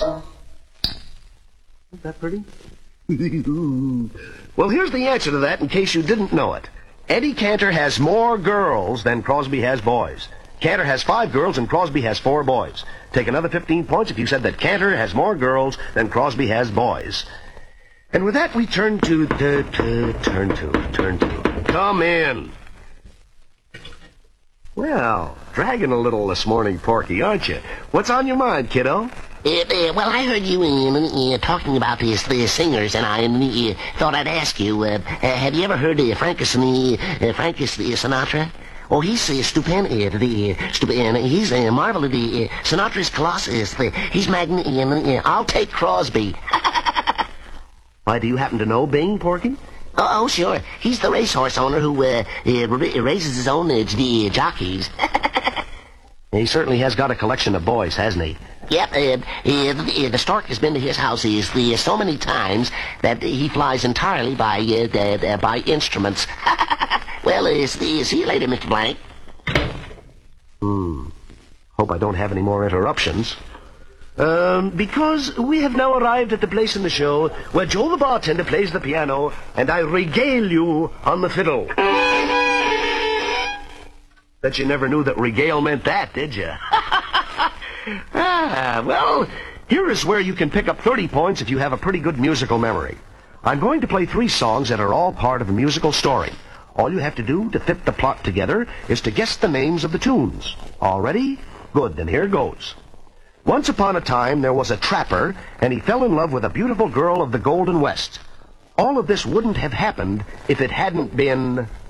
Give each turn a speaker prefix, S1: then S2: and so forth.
S1: Isn't that pretty? Well, here's the answer to that in case you didn't know it. Eddie Cantor has more girls than Crosby has boys. Cantor has 5 girls and Crosby has 4 boys. Take another 15 points if you said that Cantor has more girls than Crosby has boys. And with that, we turn to. Come in. Well, dragging a little this morning, Porky, aren't you? What's on your mind, kiddo?
S2: Well, I heard you talking about these singers, and I thought I'd ask you, have you ever heard Frank Sinatra? Oh, he's stupendous. He's marvelous. Sinatra's colossus. He's magnificent. I'll take Crosby.
S1: Why, do you happen to know Bing, Porky?
S2: Oh, sure. He's the racehorse owner who raises his own jockeys.
S1: He certainly has got a collection of boys, hasn't he?
S2: Yep, the stork has been to his house so many times that he flies entirely by instruments. Well, see you later, Mr. Blank.
S1: Hope I don't have any more interruptions. Because we have now arrived at the place in the show where Joe the bartender plays the piano and I regale you on the fiddle. Bet you never knew that regale meant that, did you? Well, here is where you can pick up 30 points if you have a pretty good musical memory. I'm going to play 3 songs that are all part of a musical story. All you have to do to fit the plot together is to guess the names of the tunes. All ready? Good, then here goes. Once upon a time, there was a trapper, and he fell in love with a beautiful girl of the Golden West. All of this wouldn't have happened if it hadn't been...